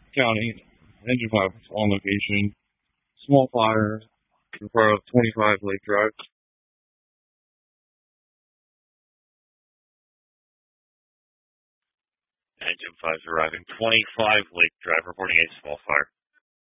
County, Engine 5 on location. Small fire in front of 25 Lake Drive. Engine 5's arriving. 25 Lake Drive, reporting a small fire.